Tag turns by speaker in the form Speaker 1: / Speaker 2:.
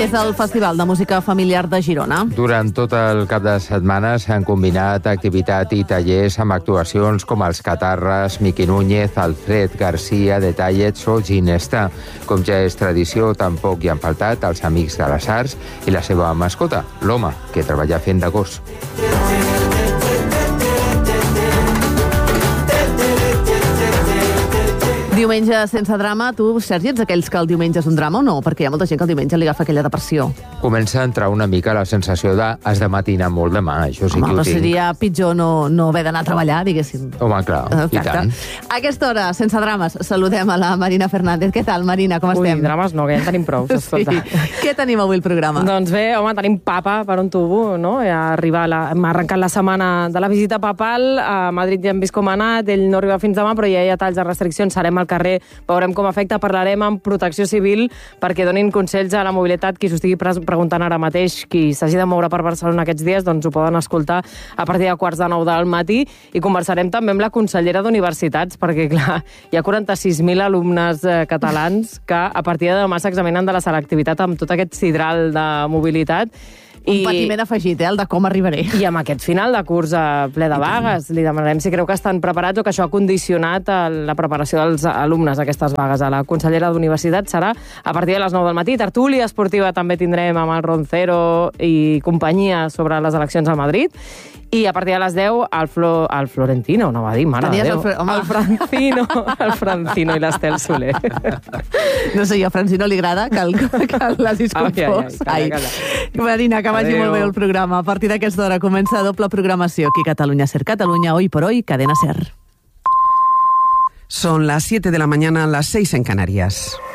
Speaker 1: És el Festival de Música Familiar de Girona.
Speaker 2: Durant tot el cap de setmana s'han combinat activitat i tallers amb actuacions com els Catarres, Miqui Núñez, Alfred Garcia, Detallets o Ginesta. Com ja és tradició, tampoc hi han faltat els Amics de les Arts i la seva mascota, l'home, que treballa fent de gos.
Speaker 1: Diumenge sense drama. Tu, Sergi, ets aquells que el diumenge és un drama o no? Perquè hi ha molta gent que el diumenge li agafa aquella depressió.
Speaker 2: Comença a entrar una mica la sensació de has de matinar molt demà, això sí que ho tinc.
Speaker 1: Seria pitjor no haver d'anar a treballar, diguéssim.
Speaker 2: Home, clar, i tant.
Speaker 1: A aquesta hora, sense drames, saludem a la Marina Fernández. Què tal, Marina, com estem?
Speaker 3: Ui, drames no, que ja en tenim prou, escolta.
Speaker 1: Sí. Què tenim avui al programa?
Speaker 3: Doncs bé, home, tenim papa per un tubo, no? Hem arrencat la setmana de la visita papal, a Madrid ja hem vist com ha anat, ell no arriba fins demà, però ja hi ha talls de restriccions, serem al carrer, veurem com afecta, parlarem amb Protecció Civil perquè donin consells a la mobilitat. Qui s'ho estigui preguntant ara mateix, qui s'hagi de moure per Barcelona aquests dies, doncs ho poden escoltar a partir de 8:45 del matí, i conversarem també amb la consellera d'Universitats, perquè, clar, hi ha 46.000 alumnes catalans que a partir de demà s'examinen de la selectivitat amb tot aquest sidral de mobilitat.
Speaker 1: Un patiment afegit, el de com arribaré.
Speaker 3: I amb aquest final de curs ple de vagues, li demanarem si creu que estan preparats o que això ha condicionat la preparació dels alumnes a aquestes vagues. A la consellera d'Universitat serà a partir de les 9 del matí. Tertúlia esportiva també tindrem amb el Roncero i companyia sobre les eleccions a Madrid. I a partir de les 10, el Florentino, no va dir, mare de Déu. El Francino i l'Estel Soler.
Speaker 1: No sé, a Francino li agrada que l'hagis confós. Marina, que vagi molt bé el programa. A partir d'aquesta hora comença doble programació aquí a Catalunya Ser Catalunya, Hoy por Hoy, Cadena Ser.
Speaker 4: Son las 7 de la mañana, las 6 en Canarias.